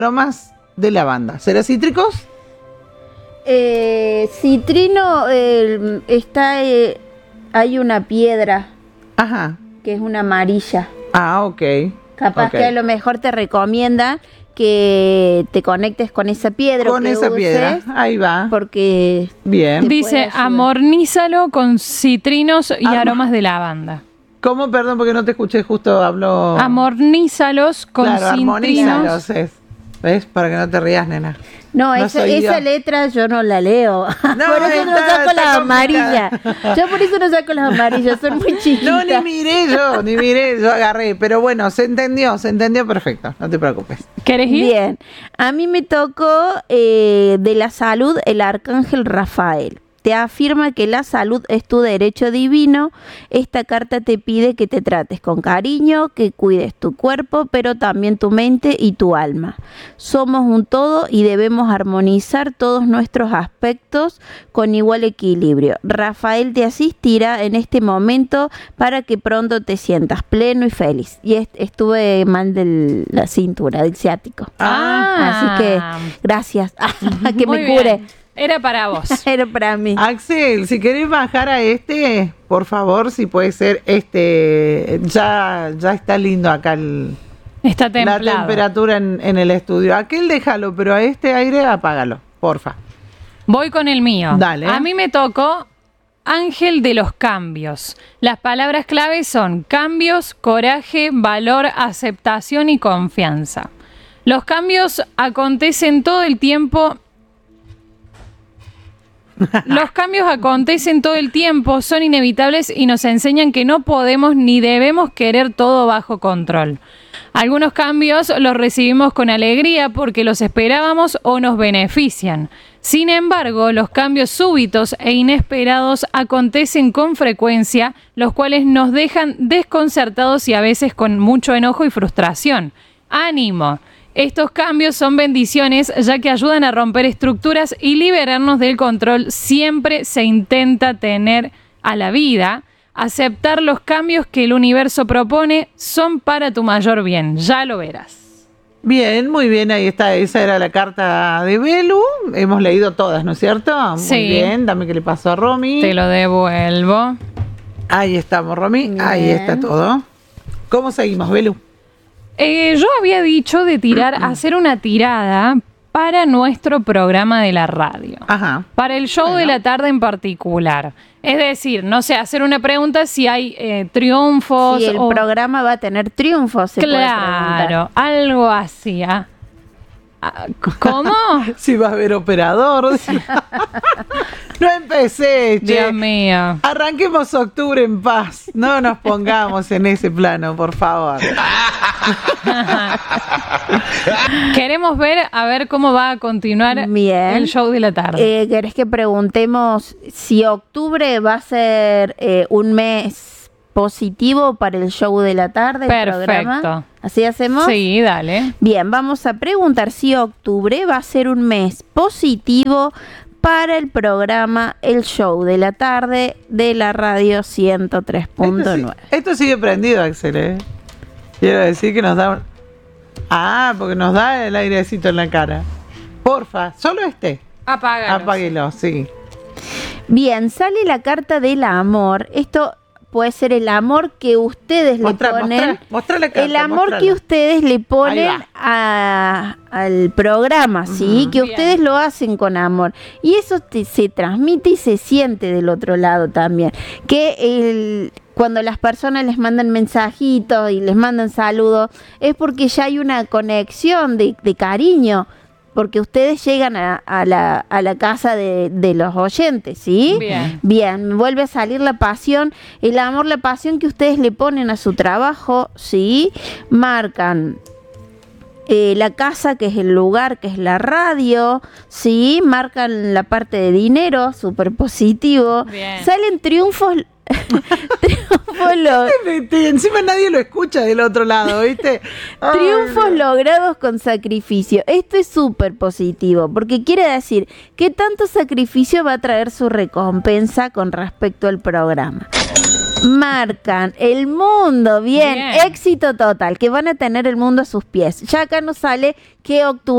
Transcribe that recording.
aromas de lavanda. ¿Será cítricos? Citrino, hay una piedra. Ajá. Que es una amarilla. Ah, ok. Capaz que a lo mejor te recomienda que te conectes con esa piedra. Con esa piedra, ahí va. Porque bien. Dice amornízalo con citrinos y aromas de lavanda. ¿Cómo? Perdón, porque no te escuché, justo habló. Amornízalos con citrinos. ¿Ves? Para que no te rías, nena. No, esa letra yo no la leo. No, por eso no saco las amarillas. Yo por eso no saco las amarillas, son muy chiquitas. No, ni miré, yo agarré. Pero bueno, se entendió perfecto, no te preocupes. ¿Querés ir? Bien, a mí me tocó de la salud el arcángel Rafael. Te afirma que la salud es tu derecho divino. Esta carta te pide que te trates con cariño, que cuides tu cuerpo, pero también tu mente y tu alma. Somos un todo y debemos armonizar todos nuestros aspectos con igual equilibrio. Rafael te asistirá en este momento para que pronto te sientas pleno y feliz. Y estuve mal de la cintura, del ciático. Así que gracias. Que me cure. Bien. Era para vos. Era para mí. Axel, si querés bajar a por favor, si puede ser ya está lindo acá está templado. La temperatura en el estudio. Aquel déjalo, pero a aire apágalo, porfa. Voy con el mío. Dale. A mí me tocó Ángel de los cambios. Las palabras claves son cambios, coraje, valor, aceptación y confianza. Los cambios acontecen todo el tiempo. Los cambios acontecen todo el tiempo, son inevitables y nos enseñan que no podemos ni debemos querer todo bajo control. Algunos cambios los recibimos con alegría porque los esperábamos o nos benefician. Sin embargo, los cambios súbitos e inesperados acontecen con frecuencia, los cuales nos dejan desconcertados y a veces con mucho enojo y frustración. ¡Ánimo! Estos cambios son bendiciones ya que ayudan a romper estructuras y liberarnos del control. Siempre se intenta tener a la vida. Aceptar los cambios que el universo propone son para tu mayor bien. Ya lo verás. Bien, muy bien, ahí está. Esa era la carta de Belu. Hemos leído todas, ¿no es cierto? Sí. Muy bien, dame que le pasó a Romy. Te lo devuelvo. Ahí estamos, Romy. Bien. Ahí está todo. ¿Cómo seguimos, Belu? Yo había dicho de hacer una tirada para nuestro programa de la radio. Ajá. Para el show de la tarde en particular. Es decir, no sé, hacer una pregunta si hay triunfos. Si el programa va a tener triunfos, se puede preguntar. Claro, algo así. ¿Cómo? Si va a haber operador. No empecé, che. Dios mío. Arranquemos octubre en paz. No nos pongamos en ese plano, por favor. Queremos ver cómo va a continuar el show de la tarde. ¿Querés que preguntemos si octubre va a ser un mes positivo para el show de la tarde? Perfecto. ¿Así hacemos? Sí, dale. Bien, vamos a preguntar si octubre va a ser un mes positivo para el programa El Show de la Tarde de la radio 103.9. Esto sigue prendido, Axel, Quiero decir que nos da... porque nos da el airecito en la cara. Porfa, solo apáguelo, sí. Bien, sale la carta del amor. Esto puede ser el amor que ustedes le ponen. Mostrá la carta, el amor que ustedes le ponen al programa, ¿sí? Que ustedes lo hacen con amor. Y eso se transmite y se siente del otro lado también. Que cuando las personas les mandan mensajitos y les mandan saludos, es porque ya hay una conexión de cariño. Porque ustedes llegan a la casa de los oyentes, ¿sí? Bien, me vuelve a salir la pasión, el amor, la pasión que ustedes le ponen a su trabajo, ¿sí? Marcan la casa, que es el lugar, que es la radio, ¿sí? Marcan la parte de dinero, súper positivo. Bien. Salen triunfos... Encima nadie lo escucha del otro lado, ¿viste? Triunfos logrados con sacrificio. Esto es súper positivo, porque quiere decir que tanto sacrificio va a traer su recompensa con respecto al programa. Marcan el mundo, bien, éxito total, que van a tener el mundo a sus pies. Ya acá nos sale que octubre